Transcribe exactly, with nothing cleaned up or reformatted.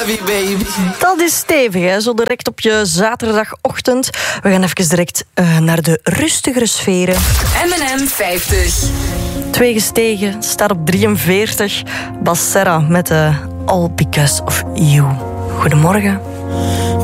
heavy, baby. Dat is stevig, hè? Zo direct op je zaterdagochtend. We gaan even direct uh, naar de rustigere sferen. M en M vijftig. Twee gestegen, staat op drieënveertig. Basserra met uh, All Because of You. Goedemorgen.